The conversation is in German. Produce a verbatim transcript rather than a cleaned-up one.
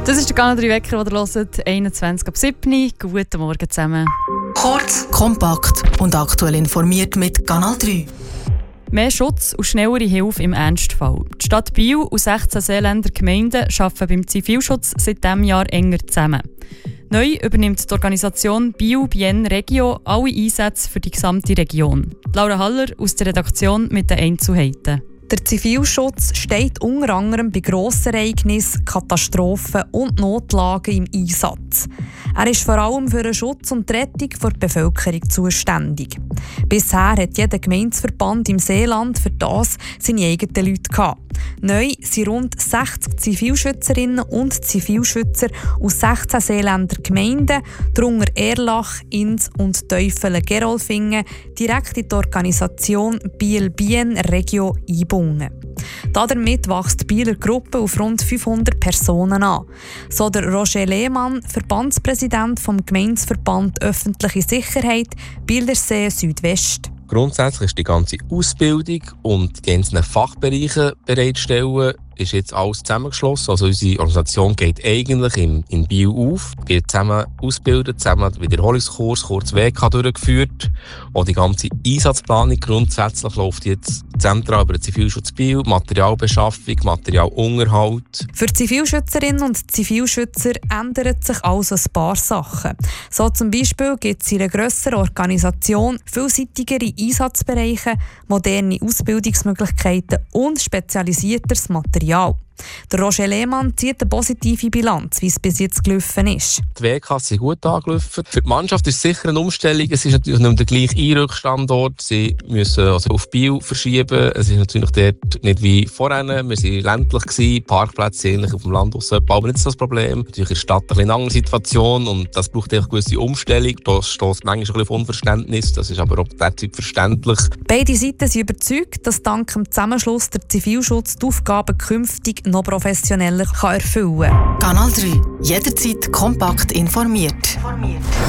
Das ist der Kanal drei Wecker, den ihr hört, einundzwanzig ab sieben. Guten Morgen zusammen. Kurz, kompakt und aktuell informiert mit Kanal drei. Mehr Schutz und schnellere Hilfe im Ernstfall. Die Stadt Biel und sechzehn Seeländer Gemeinden arbeiten beim Zivilschutz seit diesem Jahr enger zusammen. Neu übernimmt die Organisation Biel Bien Regio alle Einsätze für die gesamte Region. Laura Haller aus der Redaktion mit den Einzelheiten. Der Zivilschutz steht unter anderem bei Grossereignissen, Katastrophen und Notlagen im Einsatz. Er ist vor allem für den Schutz und die Rettung der Bevölkerung zuständig. Bisher hat jeder Gemeindeverband im Seeland für das seine eigenen Leute gehabt. Neu sind rund sechzig Zivilschützerinnen und Zivilschützer aus sechzehn Seeländer Gemeinden, darunter Erlach, Ins und Teufelen-Gerolfingen, direkt in die Organisation Biel Bien Regio eingebunden. Damit wächst die Bieler Gruppe auf rund fünfhundert Personen an. So der Roger Lehmann, Verbandspräsident vom Gemeindeverband Öffentliche Sicherheit Bielersee Südwest. Grundsätzlich ist die ganze Ausbildung und die einzelnen Fachbereiche bereitstellen, ist jetzt alles zusammengeschlossen. Also unsere Organisation geht eigentlich in, in Biel auf, wird zusammen ausgebildet, zusammen Wiederholungskurs, kurz W K durchgeführt. Und die ganze Einsatzplanung grundsätzlich läuft jetzt zentral über den Zivilschutz Biel, Materialbeschaffung, Materialunterhalt. Für Zivilschützerinnen und Zivilschützer ändern sich also ein paar Sachen. So zum Beispiel gibt es in einer grösseren Organisation vielseitigere Einsatzbereiche, moderne Ausbildungsmöglichkeiten und spezialisierteres Material. Der Roger Lehmann zieht eine positive Bilanz, wie es bis jetzt gelaufen ist. Die W Ks sind gut angelaufen. Für die Mannschaft ist es sicher eine Umstellung. Es ist natürlich nicht mehr der gleiche Einrückstandort. Sie müssen also auf Biel verschieben. Es ist natürlich dort nicht wie vorher. Wir waren ländlich gewesen. Parkplätze ähnlich auf dem Land aus, aber nicht so das Problem. Natürlich in der Stadt eine, eine andere Situation und das braucht eine gewisse Umstellung. Da stößt manchmal ein bisschen auf Unverständnis. Das ist aber auch derzeit verständlich. Beide Seiten sind überzeugt, dass dank dem Zusammenschluss der Zivilschutz die Aufgaben künftig noch professioneller kann erfüllen kann. Kanal drei. Jederzeit kompakt informiert.